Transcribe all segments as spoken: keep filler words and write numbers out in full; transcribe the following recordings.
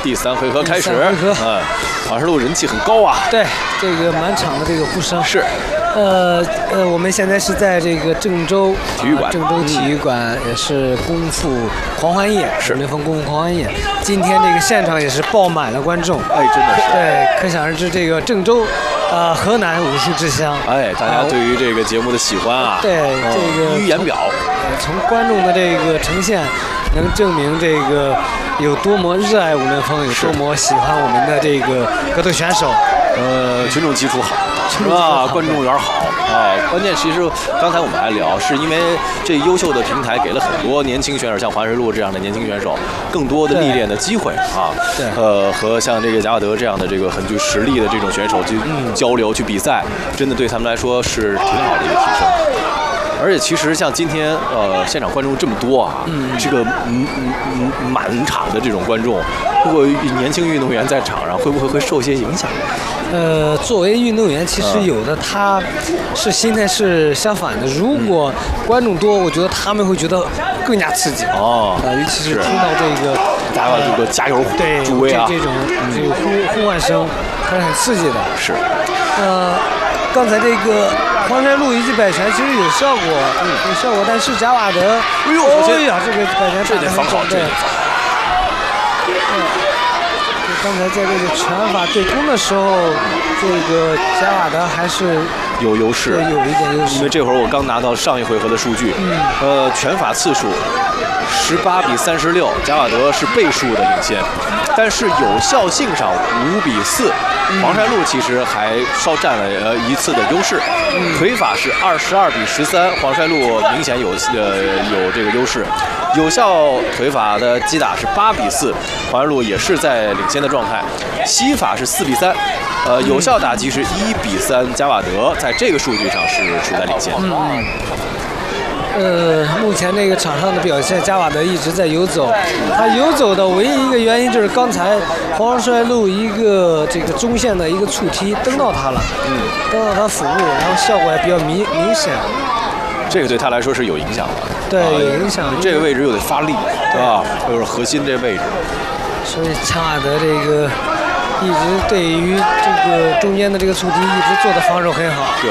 第三回合开始， 回合嗯，黄山路人气很高啊。 对，这个满场的这个呼声是。 呃呃，我们现在是在这个郑州体育馆， 啊、郑州体育馆也是功夫狂欢夜， 是五连峰功夫狂欢夜。今天这个现场也是爆满了观众， 哎，真的是。 对，可想而知，这个郑州，呃，河南武术之乡。 哎，大家对于这个节目的喜欢啊， 对、 嗯、 这个溢于言表。 从观众的这个呈现，能证明这个有多么热爱五连峰，有多么喜欢我们的这个格斗选手。 呃，群众基础好。是吧？观众缘好啊！关键其实刚才我们还聊，是因为这优秀的平台给了很多年轻选手，像黄山路这样的年轻选手，更多的历练的机会啊。 对。 呃，和像这个贾瓦德这样的这个很具实力的这种选手去交流、去比赛，真的对他们来说是挺好的一个提升。而且其实像今天，呃，现场观众这么多啊，嗯、这个嗯嗯满场的这种观众，如果年轻运动员在场上，会不会会受一些影响？ 呃，作为运动员，其实有的他是心态是相反的。如果观众多，我觉得他们会觉得更加刺激哦， 呃，尤其是听到这个大家这个加油对助威啊， 这种这个呼呼唤声，还是很刺激的。 是。 呃，刚才这个黄山路一记摆拳其实有效果，嗯，有效果，但是贾瓦德， 哎呦， 哎呀，这个摆拳这得防好，这得防好。 刚才在这个拳法对攻的时候，这个贾瓦德还是有优势， 对，有一点优势。 因为这会儿我刚拿到上一回合的数据， 嗯， 呃，拳法次数十八比三十六，贾瓦德是倍数的领先，但是有效性上五比四，黄山路其实还稍占了呃一次的优势。嗯、腿法是二十二比十三，黄山路明显有呃有这个优势。有效腿法的击打是八比四，黄山路也是在领先的状态。膝法是四比三，呃，有效打击是一比三，贾瓦德在这个数据上是处在领先。 嗯呃，目前这个场上的表现，贾瓦德一直在游走。他游走的唯一一个原因就是刚才黄山路一个这个中线的一个触踢蹬到他了，嗯，蹬到他腹部，然后效果也比较明明显。 这个对他来说是有影响的， 对，有影响。 这个位置又得发力，啊，就是核心这位置。 所以贾瓦德这个一直对于这个中间的这个触踢一直做的防守很好。 对。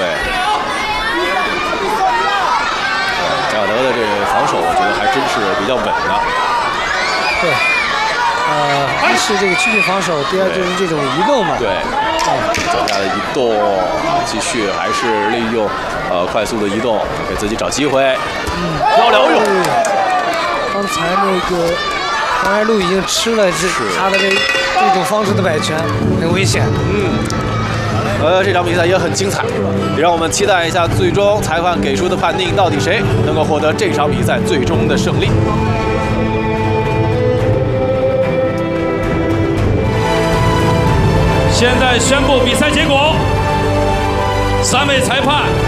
贾瓦德的这个防守，我觉得还真是比较稳的。 对，呃，一是这个区域防守，第二就是这种移动嘛。 对，脚下的移动，继续还是利用呃快速的移动，给自己找机会。嗯，漂亮哟！ 刚才那个黄山路已经吃了这他的这这种方式的摆拳，很危险。 嗯。呃，这场比赛也很精彩，也让我们期待一下最终裁判给出的判定，到底谁能够获得这场比赛最终的胜利。 现在宣布比赛结果，三位裁判